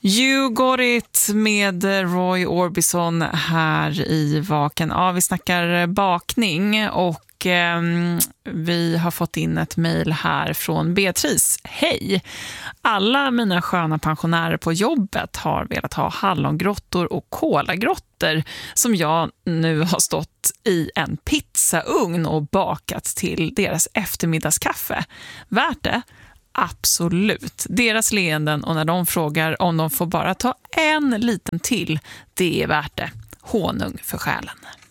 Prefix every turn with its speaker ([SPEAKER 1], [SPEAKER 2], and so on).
[SPEAKER 1] You got it med Roy Orbison här i Vaken. Ja, vi snackar bakning och vi har fått in ett mejl här från Beatrice. Hej! Alla mina sköna pensionärer på jobbet har velat ha hallongrottor och kolagrottor som jag nu har stått i en pizzaugn och bakat till deras eftermiddagskaffe. Värt det? Absolut. Deras leenden och när de frågar om de får bara ta en liten till, det är värt det. Honung för själen.